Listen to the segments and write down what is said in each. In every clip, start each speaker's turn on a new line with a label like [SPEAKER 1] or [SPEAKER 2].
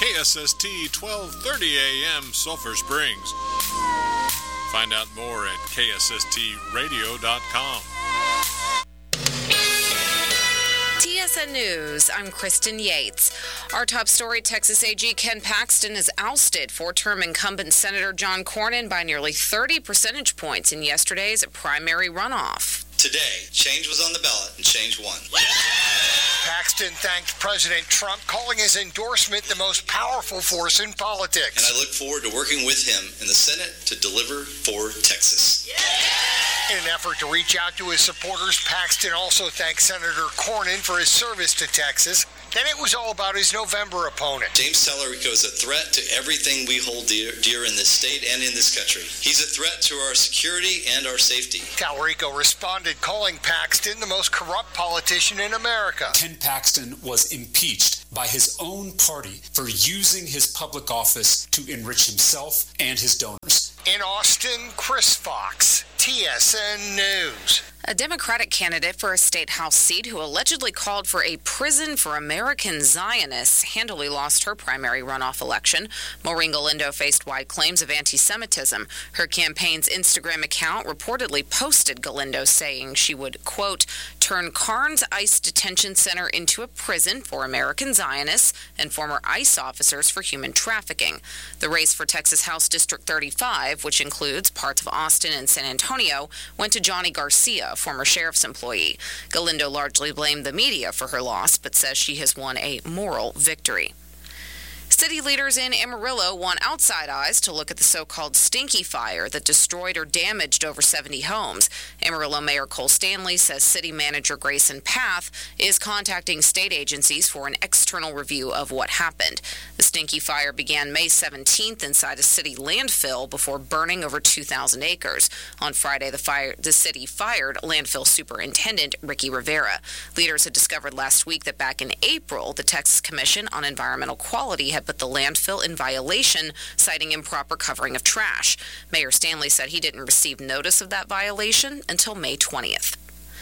[SPEAKER 1] KSST 1230 AM Sulphur Springs. Find out more at ksstradio.com.
[SPEAKER 2] TSN News, I'm Kristen Yates. Our top story, Texas AG Ken Paxton has ousted four-term incumbent Senator John Cornyn by nearly 30 percentage points in yesterday's primary runoff.
[SPEAKER 3] Today, change was on the ballot and change won.
[SPEAKER 4] Paxton thanked President Trump, calling his endorsement the most powerful force in politics.
[SPEAKER 3] And I look forward to working with him in the Senate to deliver for Texas.
[SPEAKER 4] In an effort to reach out to his supporters, Paxton also thanked Senator Cornyn for his service to Texas. Then it was all about his November opponent.
[SPEAKER 3] James Talarico is a threat to everything we hold dear in this state and in this country. He's a threat to our security and our safety.
[SPEAKER 4] Talarico responded, calling Paxton the most corrupt politician in America.
[SPEAKER 5] Ken Paxton was impeached by his own party for using his public office to enrich himself and his donors.
[SPEAKER 4] In Austin, Chris Fox, TSN News.
[SPEAKER 2] A Democratic candidate for a state House seat who allegedly called for a prison for American Zionists handily lost her primary runoff election. Maureen Galindo faced wide claims of anti-Semitism. Her campaign's Instagram account reportedly posted Galindo saying she would, quote, turn Carnes ICE Detention Center into a prison for American Zionists and former ICE officers for human trafficking. The race for Texas House District 35, which includes parts of Austin and San Antonio, went to Johnny Garcia, a former sheriff's employee. Galindo largely blamed the media for her loss, but says she has won a moral victory. City leaders in Amarillo want outside eyes to look at the so-called Stinky Fire that destroyed or damaged over 70 homes. Amarillo Mayor Cole Stanley says City Manager Grayson Path is contacting state agencies for an external review of what happened. The Stinky Fire began May 17th inside a city landfill before burning over 2,000 acres. On Friday, the city fired landfill superintendent Ricky Rivera. Leaders had discovered last week that back in April, the Texas Commission on Environmental Quality had put the landfill in violation, citing improper covering of trash. Mayor Stanley said he didn't receive notice of that violation until May 20th.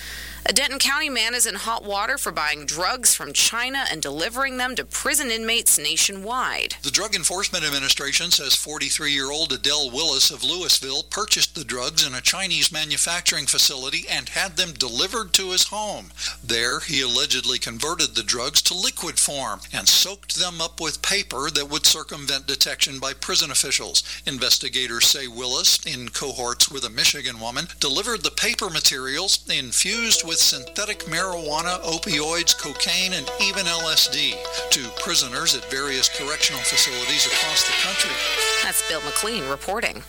[SPEAKER 2] A Denton County man is in hot water for buying drugs from China and delivering them to prison inmates nationwide.
[SPEAKER 6] The Drug Enforcement Administration says 43-year-old Adele Willis of Louisville purchased the drugs in a Chinese manufacturing facility and had them delivered to his home. There, he allegedly converted the drugs to liquid form and soaked them up with paper that would circumvent detection by prison officials. Investigators say Willis, in cohorts with a Michigan woman, delivered the paper materials infused with synthetic marijuana, opioids, cocaine, and even LSD to prisoners at various correctional facilities across the country.
[SPEAKER 2] That's Bill McLean reporting.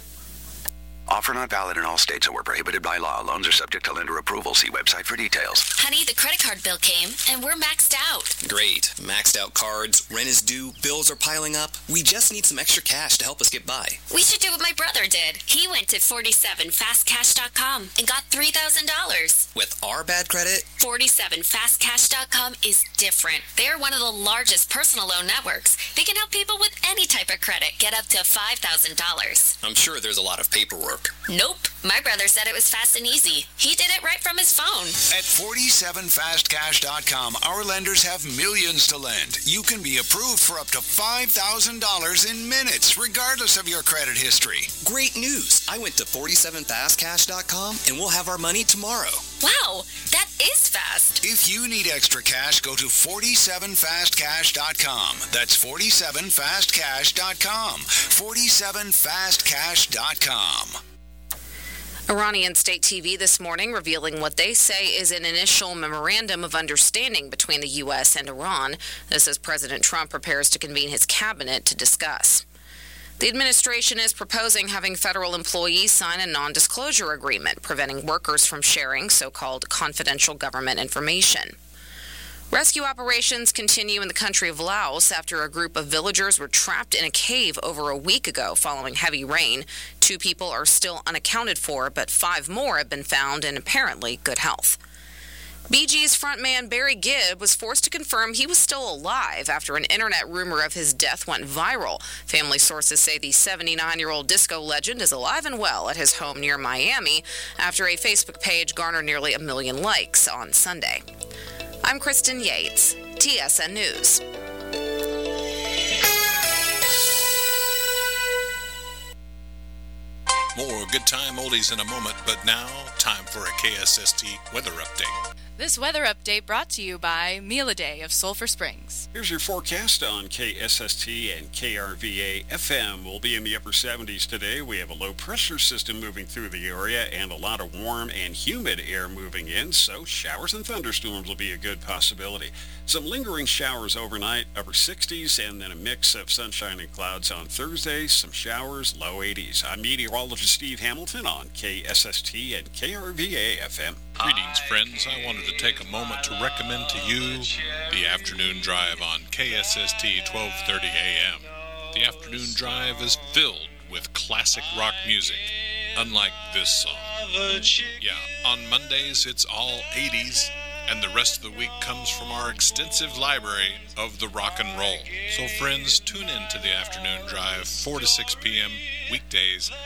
[SPEAKER 7] Offer not valid in all states or prohibited by law. Loans are subject to lender approval. See website for details.
[SPEAKER 8] Honey, the credit card bill came, and we're maxed out.
[SPEAKER 9] Great. Maxed out cards, rent is due, bills are piling up. We just need some extra cash to help us get by.
[SPEAKER 8] We should do what my brother did. He went to 47fastcash.com and got $3,000.
[SPEAKER 9] With our bad credit?
[SPEAKER 8] 47fastcash.com is different. They're one of the largest personal loan networks. They can help people with any type of credit get up to $5,000.
[SPEAKER 9] I'm sure there's a lot of paperwork.
[SPEAKER 8] Nope. My brother said it was fast and easy. He did it right from his phone.
[SPEAKER 10] At 47fastcash.com, our lenders have millions to lend. You can be approved for up to $5,000 in minutes, regardless of your credit history.
[SPEAKER 9] Great news. I went to 47fastcash.com and we'll have our money tomorrow.
[SPEAKER 8] Wow, that is fast.
[SPEAKER 10] If you need extra cash, go to 47fastcash.com. That's 47fastcash.com. 47fastcash.com.
[SPEAKER 2] Iranian state TV this morning revealing what they say is an initial memorandum of understanding between the U.S. and Iran. This as President Trump prepares to convene his cabinet to discuss. The administration is proposing having federal employees sign a non-disclosure agreement, preventing workers from sharing so-called confidential government information. Rescue operations continue in the country of Laos after a group of villagers were trapped in a cave over a week ago following heavy rain. 2 people are still unaccounted for, but 5 more have been found in apparently good health. Bee Gees frontman Barry Gibb was forced to confirm he was still alive after an internet rumor of his death went viral. Family sources say the 79-year-old disco legend is alive and well at his home near Miami after a Facebook page garnered nearly 1 million likes on Sunday. I'm Kristen Yates, TSN News.
[SPEAKER 1] More good time oldies in a moment, but now, time for a KSST weather update.
[SPEAKER 11] This weather update brought to you by Meal a Day of Sulphur Springs.
[SPEAKER 12] Here's your forecast on KSST and KRVA FM. We'll be in the upper 70s today. We have a low pressure system moving through the area and a lot of warm and humid air moving in, so showers and thunderstorms will be a good possibility. Some lingering showers overnight, upper 60s, and then a mix of sunshine and clouds on Thursday, some showers, low 80s. I'm meteorologist Steve Hamilton on KSST and KRVA FM.
[SPEAKER 1] Greetings, friends. I wanted to take a moment to recommend to you the afternoon drive on KSST 1230 AM. The afternoon drive is filled with classic rock music, unlike this song. Yeah, on Mondays it's all 80s, and the rest of the week comes from our extensive library of the rock and roll. So friends, tune in to the afternoon drive, 4 to 6 p.m. weekdays